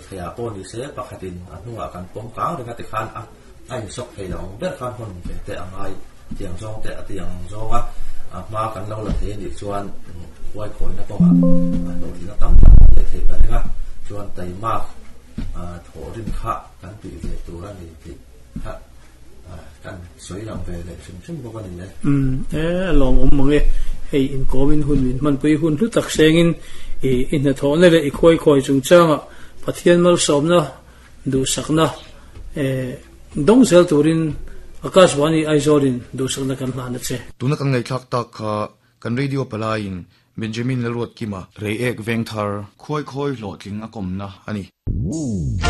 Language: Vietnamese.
thea pon ni se pakhatin anunga kan pom kang ringa te khan ai sok thei long ber khan hon ve te angai tiang zong te atiang zonga ma kan lo la the ni chuan wai khoi na pawha lo dina tam te thei ka ringa chuan tai ma thorin kha kan pi ve tura ni ti ha kan soi lam ve le sim bo kan ni le long mange hei in komin hun min man pui hun lu tak sengin in na thone le i khoi chung changa pathian mal somna du sakna dong sel turin akashwani aizorin du sakna kan hna che tuna kan ngai thak tak kha kan radio palain Benjamin Lerot kima re ek vengthar khoi lo tling akom na ani